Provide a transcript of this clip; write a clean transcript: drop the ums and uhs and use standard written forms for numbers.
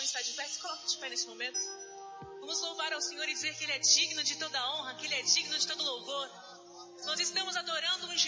está de pé, se coloque de pé nesse momento. Vamos louvar ao Senhor e dizer que Ele é digno de toda honra, que Ele é digno de todo louvor. Nós estamos adorando um